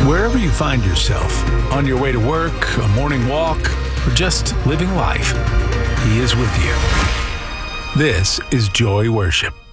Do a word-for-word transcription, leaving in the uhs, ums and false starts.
Wherever you find yourself, on your way to work, a morning walk, or just living life, He is with you. This is Joy Worship.